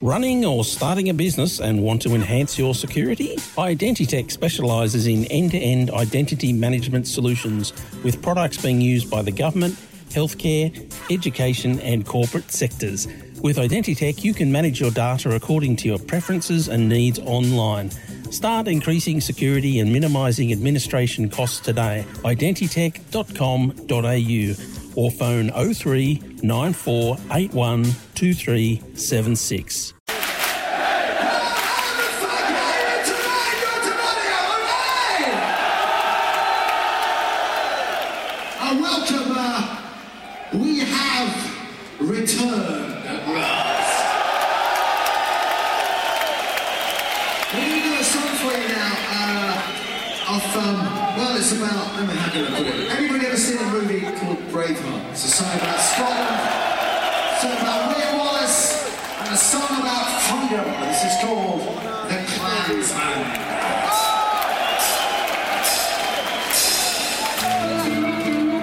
Running or starting a business and want to enhance your security? Identitech specialises in end-to-end identity management solutions with products being used by the government, healthcare, education and corporate sectors. With Identitech, you can manage your data according to your preferences and needs online. Start increasing security and minimising administration costs today. Identitech.com.au or phone 03 94 81 2376. We have returned at last. We're going to do a song for you now it's about, how can I put it? Everybody ever seen a movie called Braveheart? It's a song about Scotland, a song about William Wallace, and a song about freedom. This is called The Clansman.